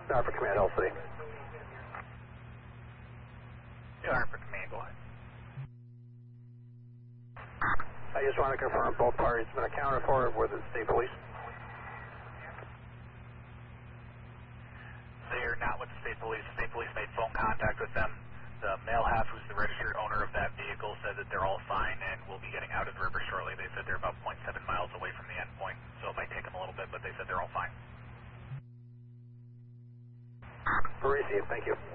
Hartford Command, LC. Yeah, Hartford Command, go ahead. I just want to confirm both parties have been accounted for with the state police. They are not with the state police. The state police made phone contact with them. The male half, who's the registered owner of that vehicle, said that they're all fine and will be getting out of the river shortly. They said they're about 0.7 miles away from the end point, so it might take them a little bit, but they said they're all fine. Received, thank you.